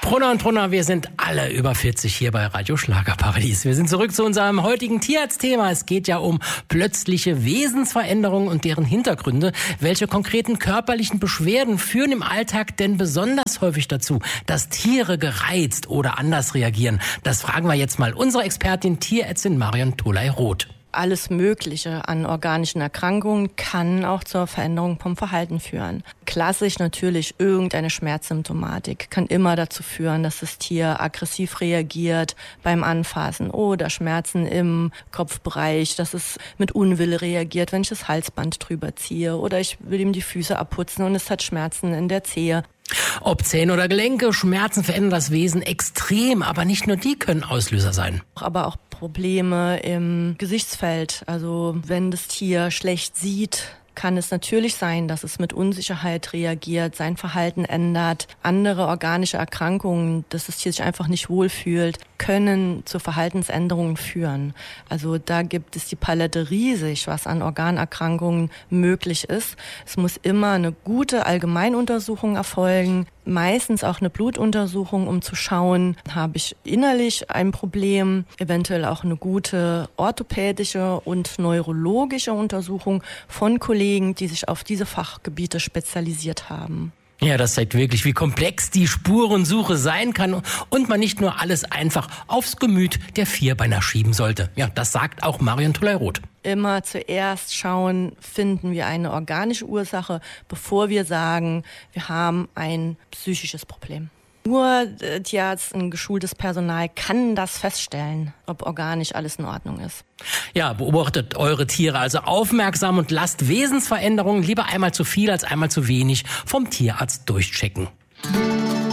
Brunner und Brunner, wir sind alle über 40 hier bei Radio Schlagerparadies. Wir sind zurück zu unserem heutigen Tierarztthema. Es geht ja um plötzliche Wesensveränderungen und deren Hintergründe. Welche konkreten körperlichen Beschwerden führen im Alltag denn besonders häufig dazu, dass Tiere gereizt oder anders reagieren? Das fragen wir jetzt mal unsere Expertin Tierärztin Marion Tholey-Roth. Alles Mögliche an organischen Erkrankungen kann auch zur Veränderung vom Verhalten führen. Klassisch natürlich irgendeine Schmerzsymptomatik kann immer dazu führen, dass das Tier aggressiv reagiert beim Anfassen oder Schmerzen im Kopfbereich, dass es mit Unwille reagiert, wenn ich das Halsband drüber ziehe oder ich will ihm die Füße abputzen und es hat Schmerzen in der Zehe. Ob Zähne oder Gelenke, Schmerzen verändern das Wesen extrem, aber nicht nur die können Auslöser sein. Aber auch Probleme im Gesichtsfeld, also wenn das Tier schlecht sieht, kann es natürlich sein, dass es mit Unsicherheit reagiert, sein Verhalten ändert. Andere organische Erkrankungen, dass das Tier sich einfach nicht wohlfühlt, können zu Verhaltensänderungen führen. Also da gibt es die Palette riesig, was an Organerkrankungen möglich ist. Es muss immer eine gute Allgemeinuntersuchung erfolgen, meistens auch eine Blutuntersuchung, um zu schauen, habe ich innerlich ein Problem, eventuell auch eine gute orthopädische und neurologische Untersuchung von Kollegen, die sich auf diese Fachgebiete spezialisiert haben. Ja, das zeigt wirklich, wie komplex die Spurensuche sein kann und man nicht nur alles einfach aufs Gemüt der Vierbeiner schieben sollte. Ja, das sagt auch Marion Tholey-Roth. Immer zuerst schauen, finden wir eine organische Ursache, bevor wir sagen, wir haben ein psychisches Problem. Nur Tierarzt, ein geschultes Personal kann das feststellen, ob organisch alles in Ordnung ist. Ja, beobachtet eure Tiere also aufmerksam und lasst Wesensveränderungen lieber einmal zu viel als einmal zu wenig vom Tierarzt durchchecken.